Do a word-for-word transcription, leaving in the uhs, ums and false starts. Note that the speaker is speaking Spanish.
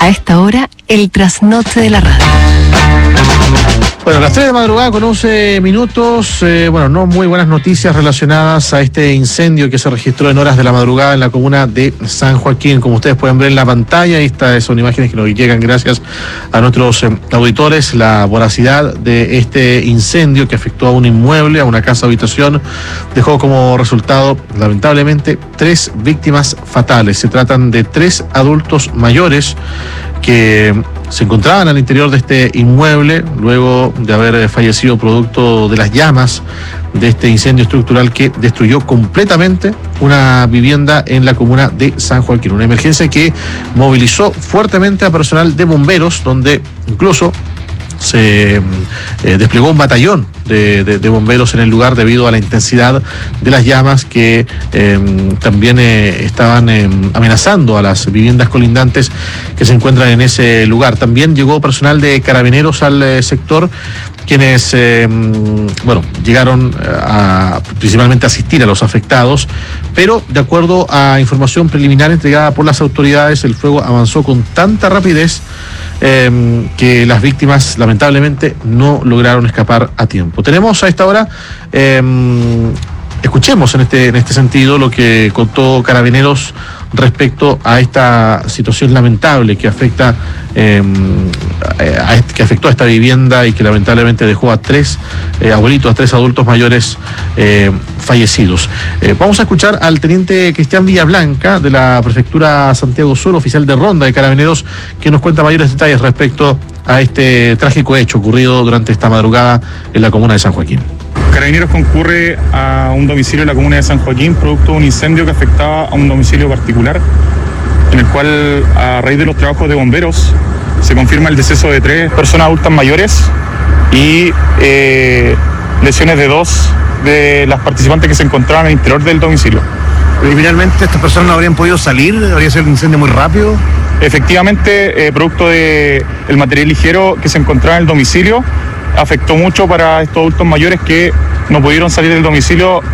A esta hora, el trasnoche de la radio. Bueno, las tres de madrugada con once minutos, eh, bueno, no muy buenas noticias relacionadas a este incendio que se registró en horas de la madrugada en la comuna de San Joaquín. Como ustedes pueden ver en la pantalla, estas son imágenes que nos llegan gracias a nuestros eh, auditores. La voracidad de este incendio que afectó a un inmueble, a una casa habitación, dejó como resultado, lamentablemente, tres víctimas fatales. Se tratan de tres adultos mayores que se encontraban al interior de este inmueble luego de haber fallecido producto de las llamas de este incendio estructural que destruyó completamente una vivienda en la comuna de San Joaquín. Una emergencia que movilizó fuertemente a personal de bomberos, donde incluso se eh, desplegó un batallón de, de, de bomberos en el lugar debido a la intensidad de las llamas que eh, también eh, estaban eh, amenazando a las viviendas colindantes que se encuentran en ese lugar. También llegó personal de carabineros al eh, sector, quienes, eh, bueno, llegaron a principalmente a asistir a los afectados, pero de acuerdo a información preliminar entregada por las autoridades, el fuego avanzó con tanta rapidez eh, que las víctimas lamentablemente no lograron escapar a tiempo. Tenemos a esta hora, eh, escuchemos en este, en este sentido lo que contó Carabineros respecto a esta situación lamentable que afecta eh, a este, que afectó a esta vivienda y que lamentablemente dejó a tres eh, abuelitos, a tres adultos mayores eh, fallecidos. Eh, vamos a escuchar al teniente Cristian Villablanca de la Prefectura Santiago Sur, oficial de ronda de Carabineros, que nos cuenta mayores detalles respecto a este trágico hecho ocurrido durante esta madrugada en la comuna de San Joaquín. Carabineros concurre a un domicilio en la comuna de San Joaquín producto de un incendio que afectaba a un domicilio particular, en el cual, a raíz de los trabajos de bomberos, se confirma el deceso de tres personas adultas mayores y eh, lesiones de dos de las participantes que se encontraban al interior del domicilio. Preliminarmente, ¿estas personas no habrían podido salir? ¿Habría sido un incendio muy rápido? Efectivamente, eh, producto del material ligero que se encontraba en el domicilio, afectó mucho para estos adultos mayores que no pudieron salir del domicilio